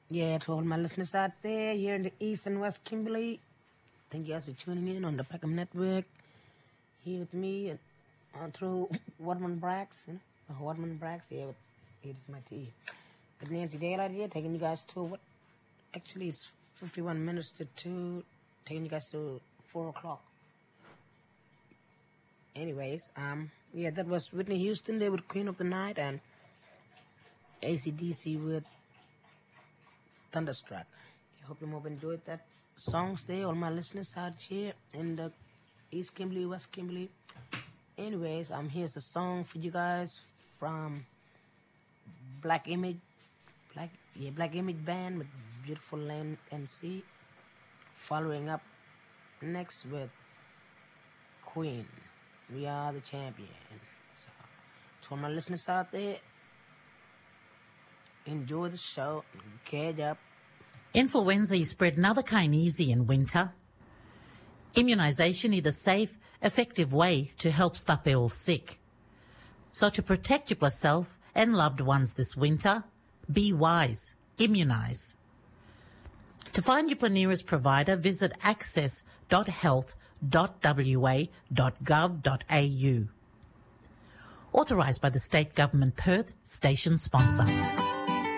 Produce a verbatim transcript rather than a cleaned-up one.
Yeah, to all my listeners out there here in the East and West Kimberley, thank you guys for tuning in on the Peckham Network. Here with me uh, through Wadman Brax, you know, uh, Wadman Brax. Yeah, with, it is my tea. But Nancy Daylight here, taking you guys to what? Actually, it's fifty-one minutes to two, taking you guys to four o'clock. Anyways, um, yeah, that was Whitney Houston there with Queen of the Night and A C D C with Thunderstruck. I hope you have enjoyed that songs there, all my listeners out here in the East Kimberley, West Kimberley. Anyways, um, here's a song for you guys from Black Image, Black yeah, Black Image Band with Beautiful Land and Sea. Following up next with Queen, We Are the Champion. So, to all my listeners out there, enjoy the show. Catch up. Influenza is spread another kind easy in winter. Immunisation is a safe, effective way to help stop all sick. So to protect yourself and loved ones this winter, be wise, immunise. To find your nearest provider, visit access dot health dot w a dot gov dot a u. Authorised by the State Government Perth, station sponsor.